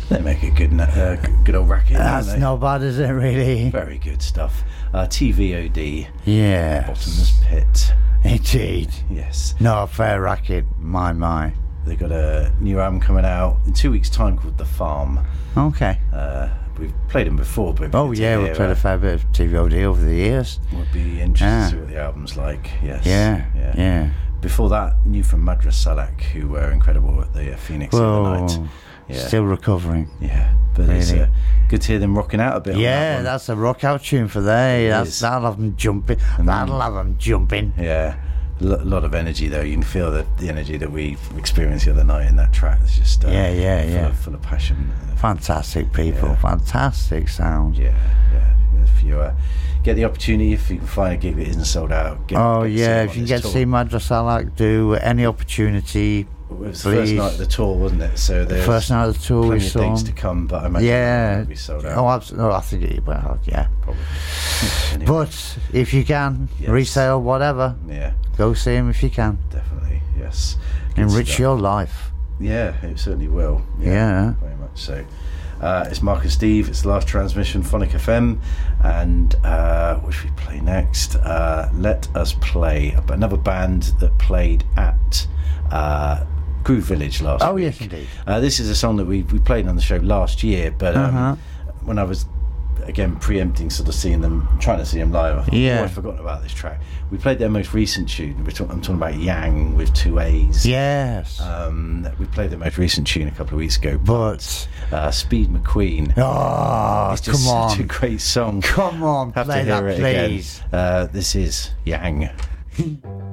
They make a good old racket. That's not bad, is it, really? Very good stuff. TVOD. Yeah. Bottomless Pit. Indeed. Yes. No, fair racket. My. They've got a new album coming out in 2 weeks' time called The Farm. Okay. We've played them before, but we've played a fair bit of TVOD over the years. Would be interested to see what the album's like. Yes. Yeah. Before that, new from Madras Salak, who were incredible at the Phoenix the other night. Yeah. Still recovering. Yeah, but really. It's good to hear them rocking out a bit. Yeah, that's a rock out tune for they. That'll have them jumping. That'll have them jumping. Yeah. A lot of energy, though. You can feel the energy that we experienced the other night in that track. It's just full of passion. Fantastic people, fantastic sound. Yeah. If you get the opportunity, if you can find a gig that isn't sold out, if you can get to see Madras Salak, do any opportunity. It was the first night of the tour, wasn't it? So the first night of the tour, we saw things to come, but I imagine it'll be sold out. Oh, absolutely. I think it will. Yeah, probably. Anyway. But if you can, resale, whatever. Yeah. Go see him if you can. Definitely, yes. Enrich your life. Yeah, it certainly will. Yeah. Very much so. It's Mark and Steve. It's the last transmission, Phonic FM. And what should we play next? Let us play another band that played at Groove Village last week. Oh, yes, indeed. This is a song that we played on the show last year, but when I was again preempting sort of trying to see them live, I thought, I'd forgotten about this track. We played their most recent tune. I'm talking about Yang with 2 A's. Yes. We played their most recent tune a couple of weeks ago, but Speed McQueen. It's just come on, such a great song. Come on, Have play to hear that, it please. Again. This is Yang.